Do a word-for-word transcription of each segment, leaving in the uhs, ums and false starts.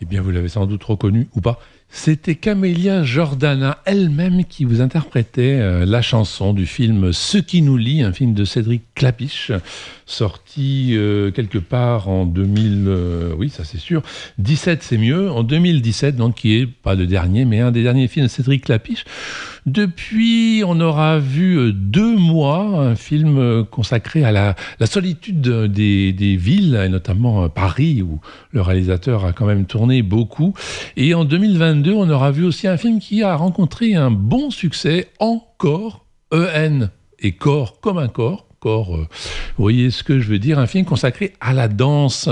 Eh bien, vous l'avez sans doute reconnu ou pas. C'était Camélia Jordana elle-même qui vous interprétait euh, la chanson du film Ce qui nous lie, un film de Cédric Klapisch, sorti euh, quelque part en deux mille, euh, oui, ça c'est sûr, dix-sept c'est mieux, en deux mille dix-sept, donc qui est pas le dernier, mais un des derniers films de Cédric Klapisch. Depuis, on aura vu deux mois un film consacré à la, la solitude des, des villes, et notamment Paris, où le réalisateur a quand même tourné beaucoup. Et en deux mille vingt-deux, on aura vu aussi un film qui a rencontré un bon succès, Encore, E N, et corps comme un corps. Corps, euh, vous voyez ce que je veux dire, un film consacré à la danse,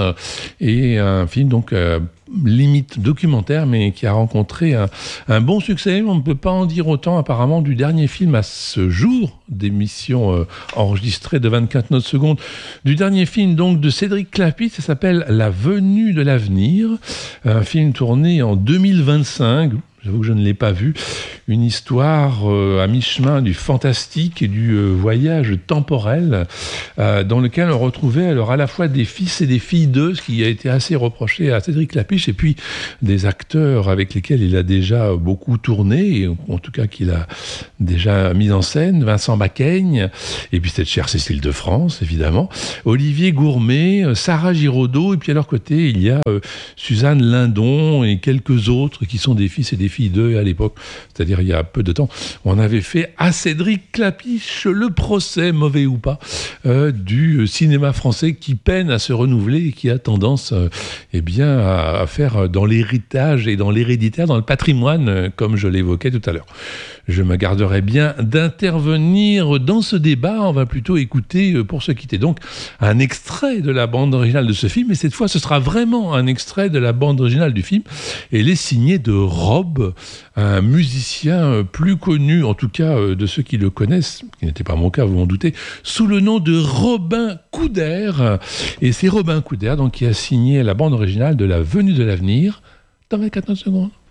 et un film donc euh, limite documentaire, mais qui a rencontré un, un bon succès. On ne peut pas en dire autant apparemment du dernier film à ce jour d'émission euh, enregistrée de vingt-quatre notes secondes, du dernier film donc de Cédric Klapisch. Ça s'appelle La Venue de l'avenir, un film tourné en deux mille vingt-cinq. J'avoue que je ne l'ai pas vu. Une histoire euh, à mi-chemin du fantastique et du euh, voyage temporel, euh, dans lequel on retrouvait alors à la fois des fils et des filles d'eux, ce qui a été assez reproché à Cédric Klapisch, et puis des acteurs avec lesquels il a déjà beaucoup tourné, et en tout cas qu'il a déjà mis en scène, Vincent Macaigne, et puis cette chère Cécile de France, évidemment, Olivier Gourmet, Sarah Giraudot, et puis à leur côté, il y a euh, Suzanne Lindon et quelques autres qui sont des fils et des filles d'eux à l'époque, c'est-à-dire il y a peu de temps. On avait fait à Cédric Klapisch le procès, mauvais ou pas, euh, du cinéma français qui peine à se renouveler et qui a tendance euh, eh bien, à, à faire dans l'héritage et dans l'héréditaire, dans le patrimoine, euh, comme je l'évoquais tout à l'heure. Je me garderai bien d'intervenir dans ce débat. On va plutôt écouter, euh, pour se quitter, donc un extrait de la bande originale de ce film, et cette fois ce sera vraiment un extrait de la bande originale du film, et elle est signée de Rob, un musicien plus connu, en tout cas de ceux qui le connaissent, qui n'était pas mon cas, vous m'en doutez, sous le nom de Robin Couder. Et c'est Robin Couder donc, qui a signé la bande originale de La Venue de l'avenir dans vingt-quatre secondes.